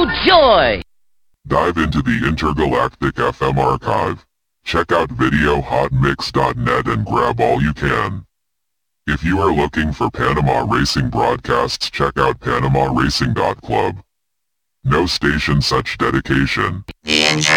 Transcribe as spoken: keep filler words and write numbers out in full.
Oh joy! Dive into the Intergalactic F M archive. Check out video hot mix dot net and grab all you can. If you are looking for Panama racing broadcasts, check out panama racing dot club. No station such dedication.